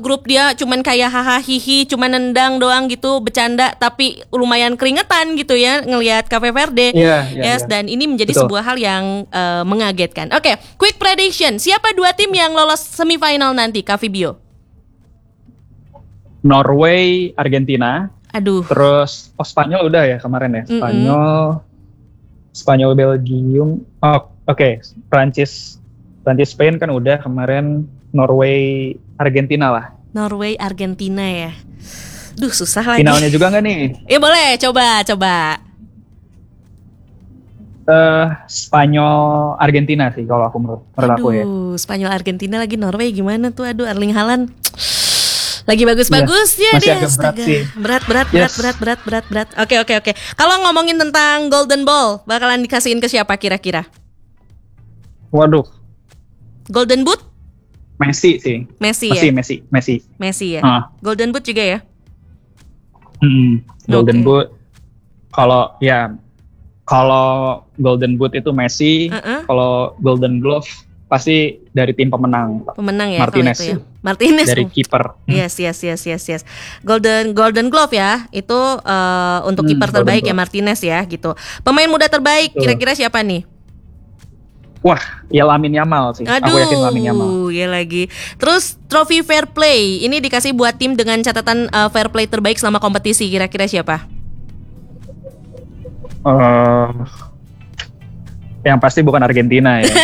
grup dia cuman kayak hahaha hihi, cuman nendang doang gitu, bercanda, tapi lumayan keringetan gitu ya ngelihat Cape Verde. Yes, dan ini menjadi sebuah hal yang mengagetkan. Oke, quick prediction. Siapa 2 tim yang lolos semifinal nanti, Kak Fibio? Norway, Argentina. Aduh. Terus Spanyol udah ya kemarin ya. Spanyol, Belgium. Oke. Prancis, Spain kan udah kemarin. Norway, Argentina lah. Norway, Argentina ya. Duh, susah lagi. Finalnya juga nggak nih? Ya boleh, coba. Spanyol, Argentina sih kalau aku menurut aku ya. Spanyol, Argentina lagi Norway gimana tuh? Aduh, Erling Haaland lagi bagus-bagusnya dia. Berat. Oke. Kalau ngomongin tentang Golden Ball, bakalan dikasihin ke siapa kira-kira? Waduh. Golden Boot? Messi sih. Messi ya. Golden Boot juga ya? Golden Boot. Kalau Golden Boot itu Messi, kalau Golden Glove pasti dari tim pemenang. Pemenang ya, Martinez. Itu ya. Martinez dari kiper. Yes. Golden Glove ya, itu untuk kiper terbaik ya Martinez ya gitu. Pemain muda terbaik kira-kira siapa nih? Wah, ya Lamine Yamal sih. Aku yakin Lamine Yamal. Ya lagi. Terus trofi fair play ini dikasih buat tim dengan catatan fair play terbaik selama kompetisi. Kira-kira siapa? Yang pasti bukan Argentina ya.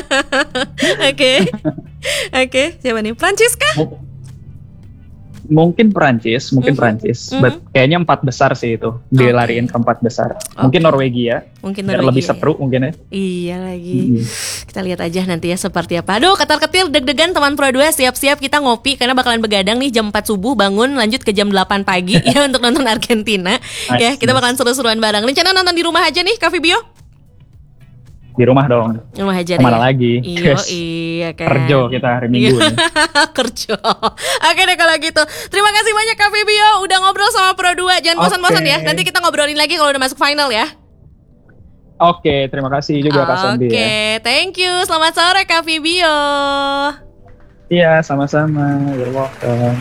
Oke. Siapa nih? Prancis kah? Mungkin Prancis. But kayaknya 4 besar sih itu. Dilariin ke 4 besar. Mungkin Norwegia. Lebih seru mungkin ya. Iya lagi. Kita lihat aja nanti ya seperti apa. Aduh, ketar-ketir deg-degan teman Pro 2. Siap-siap kita ngopi karena bakalan begadang nih jam 4 subuh, bangun lanjut ke jam 8 pagi ya untuk nonton Argentina. Ya, kita bakalan seru-seruan bareng. Rencana nonton di rumah aja nih, Kak Fibio? Di rumah dong. Rumah aja kemana deh. Lagi? Iya kan. Kerja kita hari Minggu nih. Kerja. Oke deh kalau gitu. Terima kasih banyak Kak Fibio udah ngobrol sama Pro 2. Jangan bosan-bosan ya. Nanti kita ngobrolin lagi kalau udah masuk final ya. Oke, terima kasih juga Kak Sandy. Oke, thank you. Selamat sore Kak Fibio. Iya, sama-sama. You're welcome.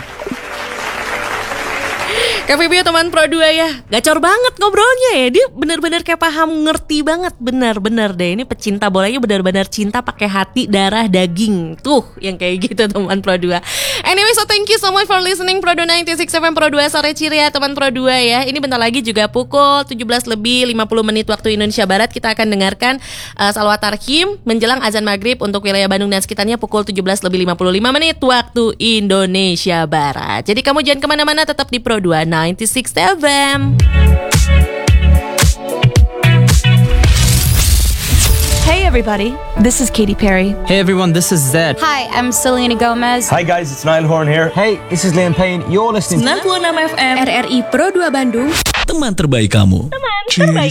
Kak Fibio teman Pro 2 ya, gacor banget ngobrolnya ya. Dia benar-benar kayak paham, ngerti banget. Benar-benar deh, ini pecinta bolanya benar-benar cinta pakai hati, darah, daging. Tuh, yang kayak gitu teman Pro 2. Anyway, so thank you so much for listening Pro 2 96 FM Pro 2 sore ceria teman Pro 2 ya. Ini bentar lagi juga pukul 17 lebih 50 menit waktu Indonesia Barat. Kita akan dengarkan salawat tarhim menjelang azan maghrib untuk wilayah Bandung dan sekitarnya pukul 17 lebih 55 menit waktu Indonesia Barat. Jadi kamu jangan kemana-mana, tetap di Pro 2 96 FM. Hey everybody, this is Katy Perry. Hey everyone, this is Zed. Hi, I'm Selena Gomez. Hi guys, it's Niall Horan here. Hey, this is Liam Payne. You're listening to 96 FM RRI Pro 2 Bandung. Teman terbaik kamu. Teman terbaik